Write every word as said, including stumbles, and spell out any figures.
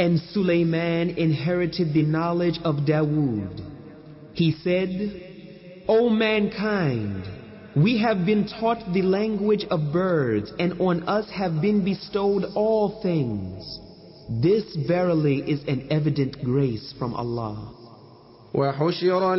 And Sulaiman inherited the knowledge of Dawood. He said, O mankind, we have been taught the language of birds, and on us have been bestowed all things. This verily is an evident grace from Allah.